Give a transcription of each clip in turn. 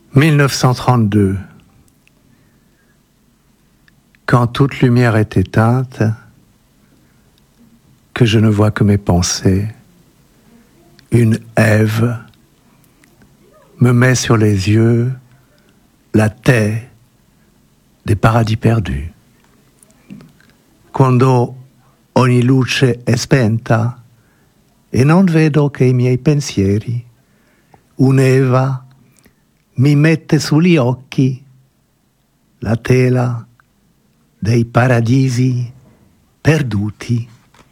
1932. Quand toute lumière est éteinte, que je ne vois que mes pensées, une Ève me met sur les yeux la taie des paradis perdus. Quando ogni luce è spenta e non vedo che i miei pensieri, un'Eva mi mette sugli occhi la tela dei paradisi perduti.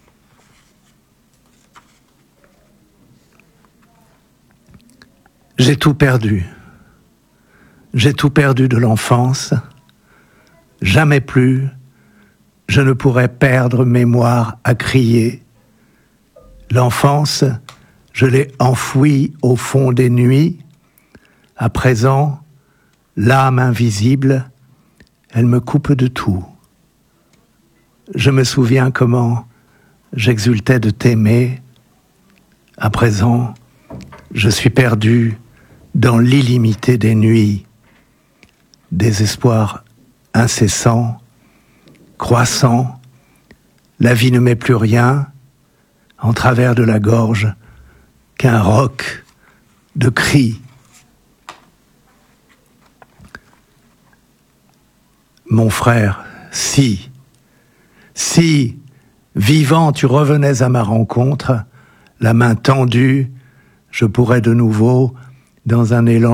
J'ai tout perdu. J'ai tout perdu de l'enfance. Jamais plus je ne pourrai perdre mémoire à crier. L'enfance, je l'ai enfouie au fond des nuits. À présent, l'âme invisible, elle me coupe de tout. Je me souviens comment j'exultais de t'aimer. À présent, je suis perdu dans l'illimité des nuits. Désespoir incessant, croissant, la vie ne met plus rien en travers de la gorge qu'un roc de cris. Mon frère, si, vivant, tu revenais à ma rencontre, la main tendue, je pourrais de nouveau, dans un élan